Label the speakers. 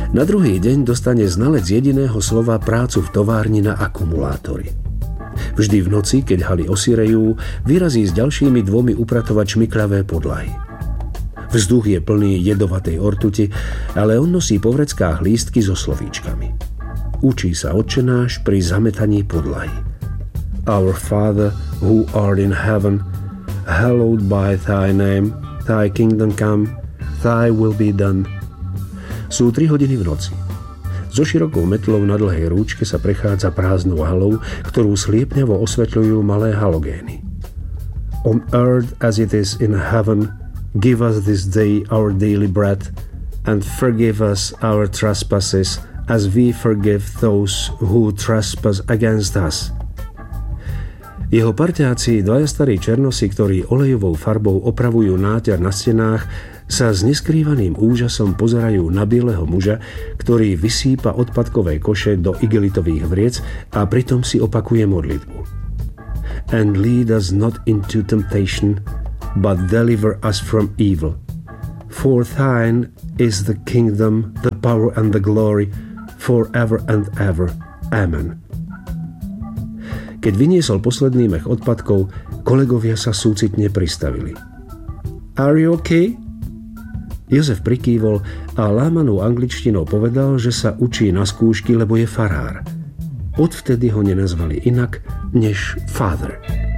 Speaker 1: Na druhý deň dostane znalec jediného slova prácu v továrni na akumulátory. Vždy v noci, keď haly osirejú, vyrazí s ďalšími 2 upratovať šmiklavé podlahy. Vzduch je plný jedovatej ortuti, ale on nosí po vreckách lístky so slovíčkami. Učí sa Otčenáš pri zametaní podlahy. Our Father, who art in heaven, hallowed by thy name, thy kingdom come, thy will be done. Sú 3 hodiny v noci. So širokou metlou na dlhej rúčke sa prechádza prázdnou halou, ktorú sliepňavo osvetľujú malé halogény. On earth as it is in heaven, give us this day our daily bread, and forgive us our trespasses, as we forgive those who trespass against us. Jeho parťáci, 2 starí černosi, ktorí olejovou farbou opravujú náťar na stenách, sa s neskrývaným úžasom pozerajú na bieleho muža, ktorý vysýpa odpadkové koše do igelitových vriec a pritom si opakuje modlitbu. And lead us not into temptation, but deliver us from evil. For thine is the kingdom, the power and the glory, forever and ever. Amen. Keď vyniesol posledný mech odpadkov, kolegovia sa súcitne pristavili. Are you okay? Jozef prikývol a lámanou angličtinou povedal, že sa učí na skúšky, lebo je farár. Odvtedy ho nenazvali inak než Father.